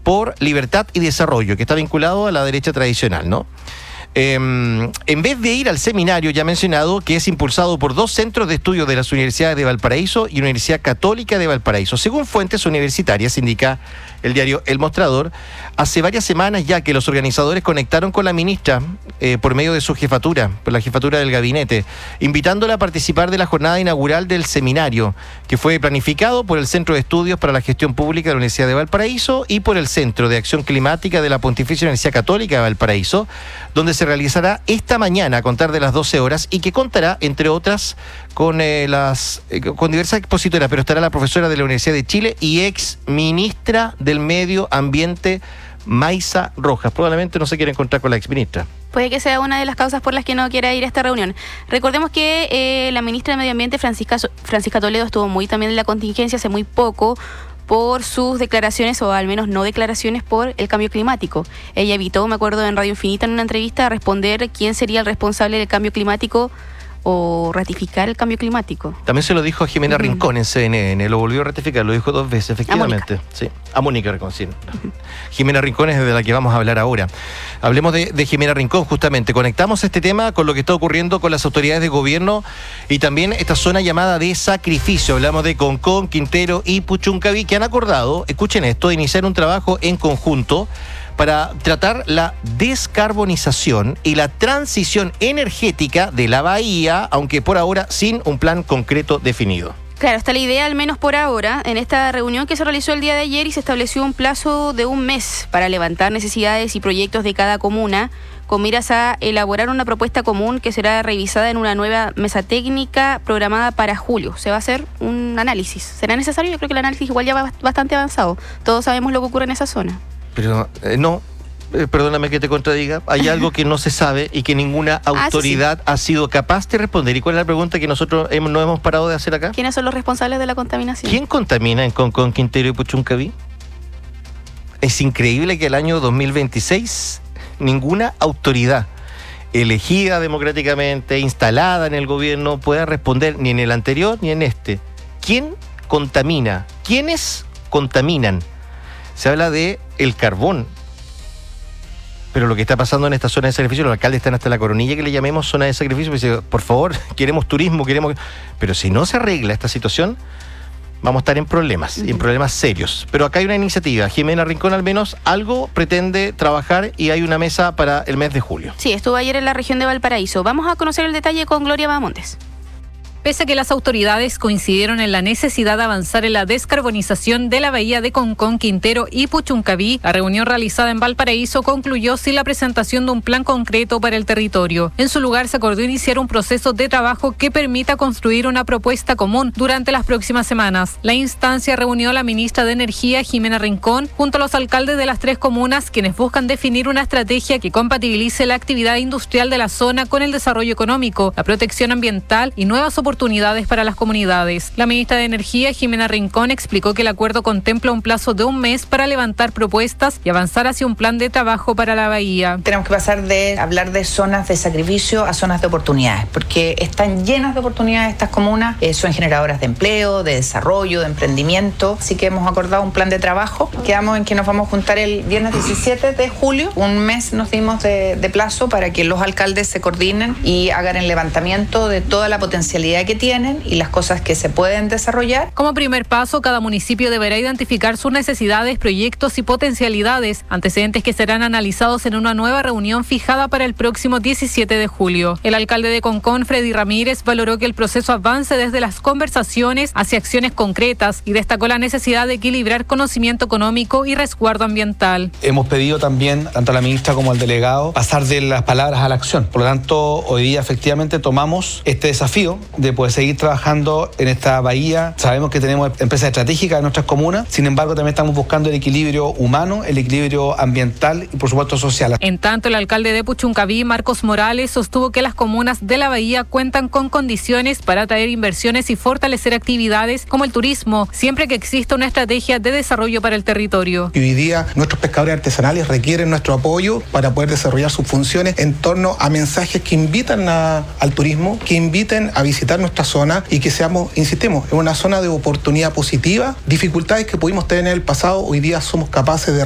por Libertad y Desarrollo, que está vinculado a la derecha tradicional, ¿no? En vez de ir al seminario ya mencionado, que es impulsado por 2 centros de estudio de las universidades de Valparaíso y Universidad Católica de Valparaíso. Según fuentes universitarias, indica el diario El Mostrador, hace varias semanas ya que los organizadores conectaron con la ministra por medio de su jefatura, por la jefatura del gabinete, invitándola a participar de la jornada inaugural del seminario, que fue planificado por el Centro de Estudios para la Gestión Pública de la Universidad de Valparaíso y por el Centro de Acción Climática de la Pontificia Universidad Católica de Valparaíso, donde se realizará esta mañana a contar de las 12 horas y que contará, entre otras, con diversas expositoras, pero estará la profesora de la Universidad de Chile y ex ministra del Medio Ambiente, Maisa Rojas. Probablemente no se quiere encontrar con la ex ministra. Puede que sea una de las causas por las que no quiera ir a esta reunión. Recordemos que la ministra de Medio Ambiente, Francisca Toledo, estuvo muy también en la contingencia hace muy poco por sus declaraciones, o al menos no declaraciones, por el cambio climático. Ella evitó, me acuerdo, en Radio Infinita en una entrevista, responder quién sería el responsable del cambio climático o ratificar el cambio climático. También se lo dijo a Jimena Rincón en CNN, lo volvió a ratificar, lo dijo 2 veces, efectivamente. A Mónica Rincón, sí. Jimena Rincón es de la que vamos a hablar ahora. Hablemos de Jimena Rincón, justamente. Conectamos este tema con lo que está ocurriendo con las autoridades de gobierno y también esta zona llamada de sacrificio. Hablamos de Concón, Quintero y Puchuncaví, que han acordado, escuchen esto, iniciar un trabajo en conjunto para tratar la descarbonización y la transición energética de la bahía, aunque por ahora sin un plan concreto definido. Claro, está la idea, al menos por ahora, en esta reunión que se realizó el día de ayer y se estableció un plazo de 1 mes para levantar necesidades y proyectos de cada comuna, con miras a elaborar una propuesta común que será revisada en una nueva mesa técnica programada para julio. Se va a hacer un análisis. ¿Será necesario? Yo creo que el análisis igual ya va bastante avanzado. Todos sabemos lo que ocurre en esa zona. Pero no, perdóname que te contradiga, hay algo que no se sabe y que ninguna autoridad ha sido capaz de responder. ¿Y cuál es la pregunta que nosotros no hemos parado de hacer acá? ¿Quiénes son los responsables de la contaminación? ¿Quién contamina en Concón, Quintero y Puchuncaví? Es increíble que el año 2026 ninguna autoridad elegida democráticamente, instalada en el gobierno, pueda responder ni en el anterior ni en este. ¿Quién contamina? ¿Quiénes contaminan? Se habla de el carbón. Pero lo que está pasando en esta zona de sacrificio, los alcaldes están hasta la coronilla que le llamemos zona de sacrificio, pues dicen, por favor, queremos turismo, Pero si no se arregla esta situación, vamos a estar en problemas, y en problemas serios. Pero acá hay una iniciativa. Jimena Rincón al menos algo pretende trabajar y hay una mesa para el mes de julio. Sí, estuvo ayer en la región de Valparaíso. Vamos a conocer el detalle con Gloria Bahamontes. Pese a que las autoridades coincidieron en la necesidad de avanzar en la descarbonización de la bahía de Concón, Quintero y Puchuncaví, la reunión realizada en Valparaíso concluyó sin la presentación de un plan concreto para el territorio. En su lugar, se acordó iniciar un proceso de trabajo que permita construir una propuesta común durante las próximas semanas. La instancia reunió a la ministra de Energía, Jimena Rincón, junto a los alcaldes de las 3 comunas, quienes buscan definir una estrategia que compatibilice la actividad industrial de la zona con el desarrollo económico, la protección ambiental y nuevas oportunidades para las comunidades. La ministra de Energía, Jimena Rincón, explicó que el acuerdo contempla un plazo de 1 mes para levantar propuestas y avanzar hacia un plan de trabajo para la bahía. Tenemos que pasar de hablar de zonas de sacrificio a zonas de oportunidades, porque están llenas de oportunidades estas comunas, son generadoras de empleo, de desarrollo, de emprendimiento, así que hemos acordado un plan de trabajo. Quedamos en que nos vamos a juntar el viernes 17 de julio, 1 mes nos dimos de plazo para que los alcaldes se coordinen y hagan el levantamiento de toda la potencialidad que tienen y las cosas que se pueden desarrollar. Como primer paso, cada municipio deberá identificar sus necesidades, proyectos y potencialidades, antecedentes que serán analizados en una nueva reunión fijada para el próximo 17 de julio. El alcalde de Concón, Freddy Ramírez, valoró que el proceso avance desde las conversaciones hacia acciones concretas y destacó la necesidad de equilibrar conocimiento económico y resguardo ambiental. Hemos pedido también, tanto a la ministra como al delegado, pasar de las palabras a la acción. Por lo tanto, hoy día efectivamente tomamos este desafío de poder seguir trabajando en esta bahía. Sabemos que tenemos empresas estratégicas en nuestras comunas, sin embargo también estamos buscando el equilibrio humano, el equilibrio ambiental y por supuesto social. En tanto, el alcalde de Puchuncaví, Marcos Morales, sostuvo que las comunas de la bahía cuentan con condiciones para atraer inversiones y fortalecer actividades como el turismo, siempre que exista una estrategia de desarrollo para el territorio. Y hoy día nuestros pescadores artesanales requieren nuestro apoyo para poder desarrollar sus funciones en torno a mensajes que invitan al turismo, que inviten a visitar nuestra zona y que seamos, insistimos, en una zona de oportunidad positiva. Dificultades que pudimos tener en el pasado, hoy día somos capaces de